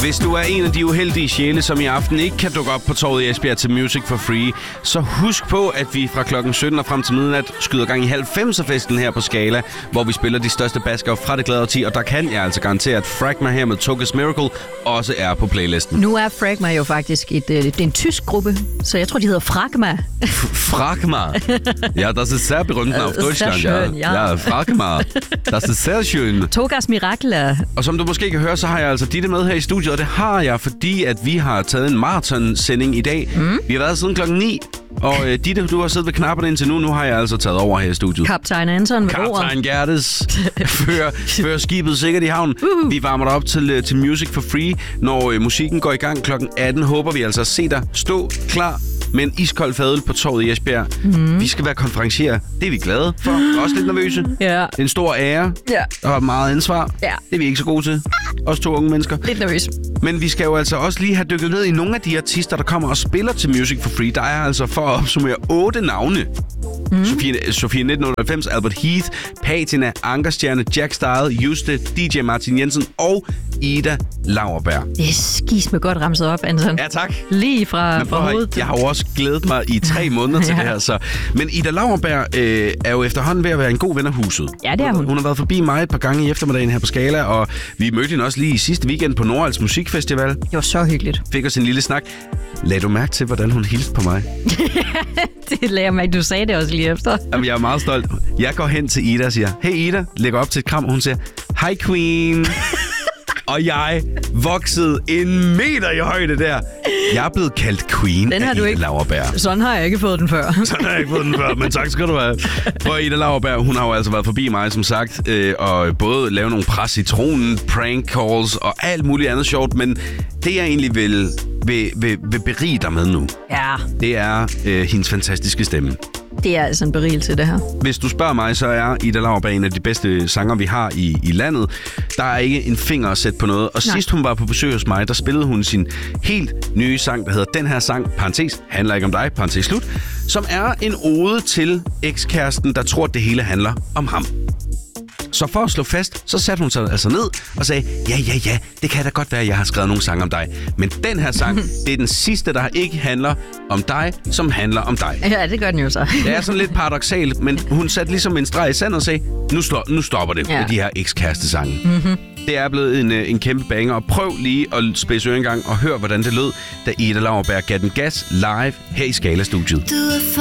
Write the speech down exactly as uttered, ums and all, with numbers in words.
Hvis du er en af de uheldige sjæle, som i aften ikke kan dukke op på torvet i Esbjerg til Music for Free, så husk på, at vi fra klokken sytten og frem til midnat skyder gang i halvfemser-festen her på Scala, hvor vi spiller de største basker fra det glade årti, og der kan jeg altså garantere, at Fragma her med Tokas Miracle også er på playlisten. Nu er Fragma jo faktisk et, øh, det er en tysk gruppe, så jeg tror, de hedder Fragma. Fragma? Ja, das ist sehr berühmt auf Deutschland. Schön, ja. Ja, Fragma. Das ist sehr schön. Tokas Miracle. Og som du måske kan høre, så har jeg altså Ditte med her i studiet, og det har jeg, fordi at vi har taget en marathon-sending i dag. Mm. Vi har været siden klokken ni, og øh, Ditte, du har siddet ved knapperne indtil nu. Nu har jeg altså taget over her i studiet. Kaptajn Anton med ordet. Kaptajn Gerdes fører, fører skibet sikkert i havn. Uh-huh. Vi varmer dig op til, til Music for Free, når øh, musikken går i gang klokken atten. Håber vi altså at se dig stå klar med en iskold fadøl på torvet i Esbjerg. Mm. Vi skal være konferencier. Det er vi glade for. Også lidt nervøse. Ja. Det er en stor ære. Ja. Og meget ansvar. Ja. Det er vi ikke så gode til. Os to unge mennesker. Lidt nervøs. Men vi skal jo altså også lige have dykket ned i nogle af de artister, der kommer og spiller til Music for Free. Der er altså, for at opsummere, otte navne. Mm. Sofie, Sofie nitten otteoghalvfems, Albert Heath, Patina, Ankerstjerne, Jack Style, Juste, D J Martin Jensen og Ida Lauerberg. Det er skis med godt ramset op, Anton. Ja, tak. Lige fra, fra hovedet. Jeg har jo også glædet mig i tre måneder til ja. det her. Så. Men Ida Lauerberg øh, er jo efterhånden ved at være en god ven af huset. Ja, det er hun. Hun har været forbi mig et par gange i eftermiddagen her på Scala, og vi mødte hende også lige i sidste weekend på Nordals Musikfestival. Det var så hyggeligt. Fik os en lille snak. Lad du mærke til, hvordan hun hilste på mig? Det lagde jeg mærke. Du sagde det også lige efter. Jamen, jeg er meget stolt. Jeg går hen til Ida og siger, hey Ida, lægger op til et kram, og hun siger, hi queen. Og jeg voksede en meter i højde der. Jeg er blevet kaldt queen den har af du Ida ikke. Lauerberg. Sådan har jeg ikke fået den før. Sådan har jeg ikke fået den før, men tak skal du have. For Ida Lauerberg, hun har jo altså været forbi mig, som sagt, øh, og både lave nogle pres i tronen, prank calls og alt muligt andet sjovt, men det jeg egentlig vil, vil, vil, vil berige dig med nu, ja. det er øh, hendes fantastiske stemme. Det er altså en berigelse, det her. Hvis du spørger mig, så er Ida Lauerberg en af de bedste sanger, vi har i, i landet. Der er ikke en finger at sætte på noget. Og Nej. sidst hun var på besøg hos mig, der spillede hun sin helt nye sang, der hedder Den her sang, parentes, handler ikke om dig, parentes slut, som er en ode til ekskæresten, der tror, at det hele handler om ham. Så for at slå fast, så satte hun sig altså ned og sagde, ja, ja, ja, det kan da godt være, at jeg har skrevet nogle sange om dig. Men den her sang, det er den sidste, der ikke handler om dig, som handler om dig. Ja, det gør den jo så. Det er sådan lidt paradoksalt, men hun satte ligesom en streg i sandet og sagde, nu, stop, nu stopper det ja. med de her ekskærestesange. Mm-hmm. Det er blevet en, en kæmpe banger, og prøv lige at spidse øren en gang og hør, hvordan det lød, da Ida Lauerberg gav den gas live her i Scala-studiet.